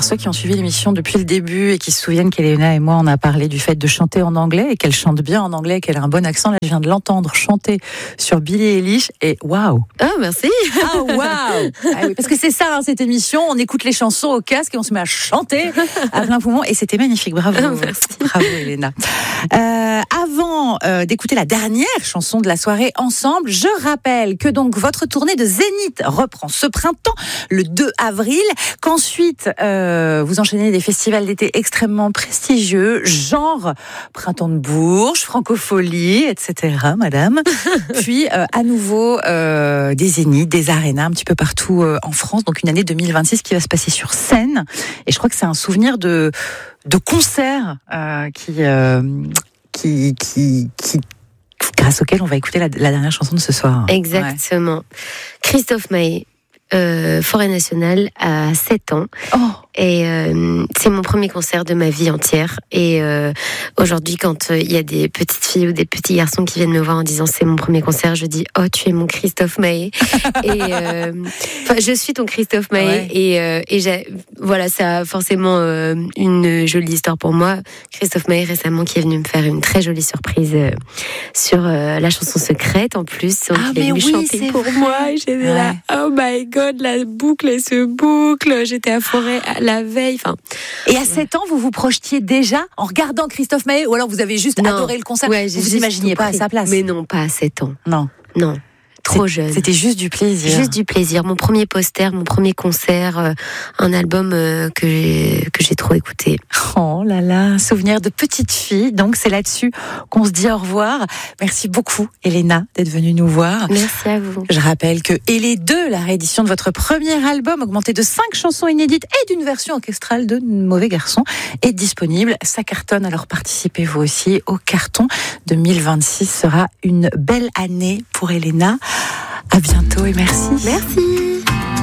ceux qui ont suivi l'émission depuis le début et qui se souviennent qu'Elena et moi, on a parlé du fait de chanter en anglais et qu'elle chante bien en anglais, qu'elle a un bon accent. Là, je viens de l'entendre chanter sur Billie Eilish et waouh! Ah, merci! Ah, waouh! Ah, oui, parce que c'est ça, cette émission, on écoute les chansons au casque et on se met à chanter à plein poumon et c'était magnifique. Bravo! Merci. Bravo, Elena. Avant d'écouter la dernière chanson de la soirée ensemble, je rappelle que donc votre tournée de Zénith reprend ce printemps, le 2 avril, qu'ensuite vous enchaînez des festivals d'été extrêmement prestigieux, genre Printemps de Bourges, Francofolie, etc., madame. Puis à nouveau des Zéniths, des arénas un petit peu partout en France, donc une année 2026 qui va se passer sur scène. Et je crois que c'est un souvenir de concerts qui grâce auquel on va écouter la dernière chanson de ce soir. Exactement. Ouais. Christophe Maé, Forêt Nationale, à 7 ans. Oh. Et c'est mon premier concert de ma vie entière. Et aujourd'hui, quand il y a des petites filles ou des petits garçons qui viennent me voir en disant c'est mon premier concert, je dis oh tu es mon Christophe Maé. Et je suis ton Christophe Maé. Ouais. Et voilà, ça a forcément une jolie histoire pour moi. Christophe Maé récemment qui est venu me faire une très jolie surprise sur la chanson Secrète en plus. Donc il est venu chanter pour moi. Et j'étais là, oh my god, la boucle elle se boucle. J'étais à Forêt la veille. Et à 7 ans, vous vous projetiez déjà en regardant Christophe Maé ou alors vous avez juste adoré le concert? Ouais, vous vous imaginiez pas à sa place? Mais non, pas à 7 ans. Non. Trop jeune. C'était juste du plaisir. Juste du plaisir. Mon premier poster, mon premier concert, un album que j'ai trop écouté. Oh là là, souvenir de petite fille. Donc c'est là-dessus qu'on se dit au revoir. Merci beaucoup, Elena, d'être venue nous voir. Merci à vous. Je rappelle que Elé 2, la réédition de votre premier album, augmenté de 5 chansons inédites et d'une version orchestrale de Mauvais Garçon, est disponible. Ça cartonne, alors participez vous aussi au carton. 2026 sera une belle année pour Elena. À bientôt et merci. Merci.